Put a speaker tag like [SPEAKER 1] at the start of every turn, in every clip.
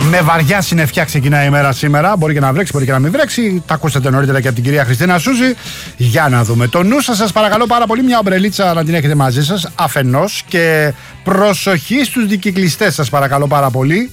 [SPEAKER 1] Με βαριά συννεφιά ξεκινάει η μέρα σήμερα. Μπορεί και να βρέξει, μπορεί και να μην βρέξει. Τα ακούσατε νωρίτερα και από την κυρία Χριστίνα Σούζη. Για να δούμε. Το νου σας παρακαλώ πάρα πολύ, μια ομπρελίτσα να την έχετε μαζί σας αφενός. Και προσοχή στους δικυκλιστές σας παρακαλώ πάρα πολύ.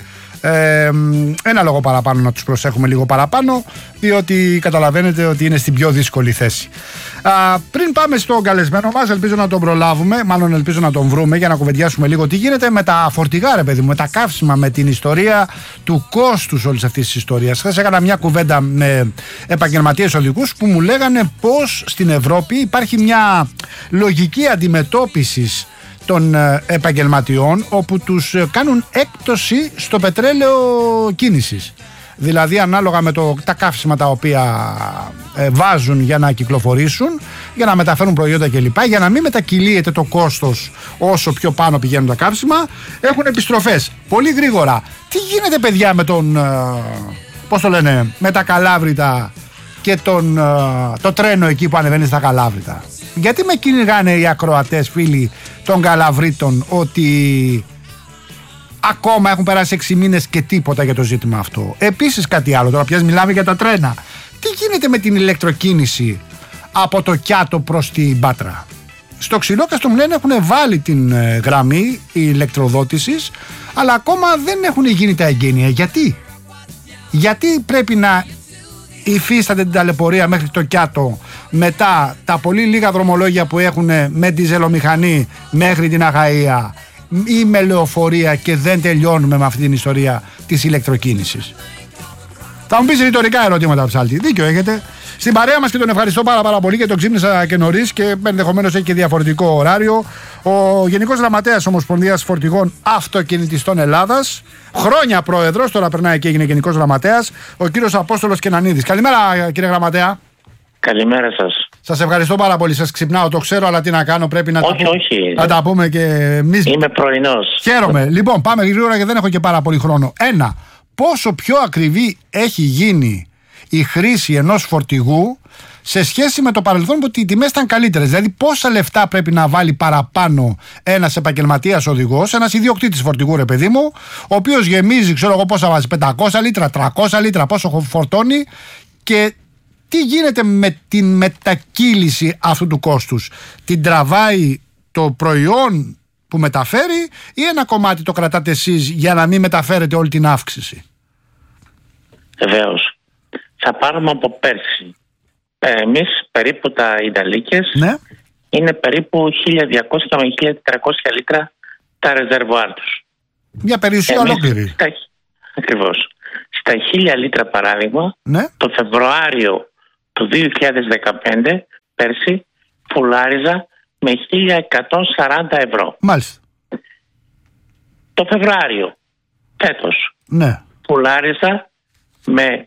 [SPEAKER 1] Ένα λόγο παραπάνω να τους προσέχουμε λίγο παραπάνω, διότι καταλαβαίνετε ότι είναι στην πιο δύσκολη θέση. Πριν πάμε στον καλεσμένο μας, ελπίζω να τον προλάβουμε, μάλλον ελπίζω να τον βρούμε για να κουβεντιάσουμε λίγο τι γίνεται με τα φορτηγά, ρε παιδί μου, με τα καύσιμα, με την ιστορία του κόστους όλης αυτής της ιστορίας. Χθες έκανα μια κουβέντα με επαγγελματίες οδηγούς που μου λέγανε πως στην Ευρώπη υπάρχει μια λογική αντιμετώπισης των επαγγελματιών, όπου τους κάνουν έκπτωση στο πετρέλαιο κίνησης. Δηλαδή ανάλογα με τα καύσιμα τα οποία βάζουν για να κυκλοφορήσουν, για να μεταφέρουν προϊόντα κλπ, για να μην μετακυλίεται το κόστος όσο πιο πάνω πηγαίνουν τα καύσιμα, έχουν επιστροφές πολύ γρήγορα. Τι γίνεται, παιδιά, με τον πώς το λένε, με τα Καλάβρητα και το τρένο εκεί που ανεβαίνει στα Καλάβρητα? Γιατί με κυνηγάνε οι ακροατές φίλοι των Καλαβρίτων ότι ακόμα έχουν περάσει 6 μήνες και τίποτα για το ζήτημα αυτό? Επίσης κάτι άλλο, τώρα πια μιλάμε για τα τρένα. Τι γίνεται με την ηλεκτροκίνηση από το Κιάτο προς την Πάτρα? Στο Ξυλόκαστο μου λένε έχουν βάλει την γραμμή ηλεκτροδότησης, αλλά ακόμα δεν έχουν γίνει τα εγγένεια. Γιατί πρέπει να υφίσταται την ταλαιπωρία μέχρι το Κιάτο, μετά τα πολύ λίγα δρομολόγια που έχουν με διζελομηχανή μέχρι την Αχαΐα ή με λεωφορεία, και δεν τελειώνουμε με αυτή την ιστορία της ηλεκτροκίνησης? Θα μου πεις ρητορικά ερωτήματα, Ψάλτη. Δίκιο έχετε. Στην παρέα μας, και τον ευχαριστώ πάρα πολύ, και τον ξύπνησα και νωρίς και ενδεχομένως έχει και διαφορετικό ωράριο, ο Γενικός Γραμματέας Ομοσπονδίας Φορτηγών Αυτοκινητιστών Ελλάδας, χρόνια πρόεδρος, τώρα περνάει και έγινε Γενικός Γραμματέας, ο κύριος Απόστολος Κενανίδης. Καλημέρα, κύριε Γραμματέα.
[SPEAKER 2] Καλημέρα σας.
[SPEAKER 1] Σας ευχαριστώ πάρα πολύ. Σας ξυπνάω, το ξέρω, αλλά τι να κάνω, πρέπει να
[SPEAKER 2] όχι.
[SPEAKER 1] τα πούμε και εμείς.
[SPEAKER 2] Είμαι πρωινός.
[SPEAKER 1] Χαίρομαι. Λοιπόν, πάμε γρήγορα και δεν έχω και πάρα πολύ χρόνο. Ένα, πόσο πιο ακριβή έχει γίνει η χρήση ενός φορτηγού σε σχέση με το παρελθόν, που οι τιμές ήταν καλύτερες? Δηλαδή πόσα λεφτά πρέπει να βάλει παραπάνω ένας επαγγελματίας οδηγός, ένας ιδιοκτήτης φορτηγού, ρε παιδί μου, ο οποίος γεμίζει, ξέρω εγώ πόσα βάζει, 500 λίτρα, 300 λίτρα, πόσο φορτώνει, και τι γίνεται με την μετακύληση αυτού του κόστους? Την τραβάει το προϊόν που μεταφέρει, ή ένα κομμάτι το κρατάτε εσείς για να μην μεταφέρετε όλη την αύξηση?
[SPEAKER 2] Βεβαίως. Θα πάρουμε από πέρσι. Εμείς περίπου τα Ιταλίκες, ναι, είναι περίπου 1.200 με 1.400 λίτρα τα ρεζερβουάρ τους.
[SPEAKER 1] Μια περιουσία ολόκληρη.
[SPEAKER 2] Ακριβώς. Στα 1.000 λίτρα παράδειγμα, ναι, το Φεβρουάριο του 2015 πέρσι φουλάριζα με 1.140 ευρώ.
[SPEAKER 1] Μάλιστα.
[SPEAKER 2] Το Φεβρουάριο φέτος, ναι, φουλάριζα με